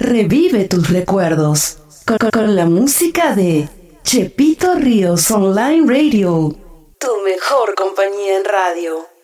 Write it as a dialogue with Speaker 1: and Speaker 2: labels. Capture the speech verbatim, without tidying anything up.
Speaker 1: Revive tus recuerdos con, con- con la música de Chepito Ríos Online Radio. Tu mejor compañía en radio.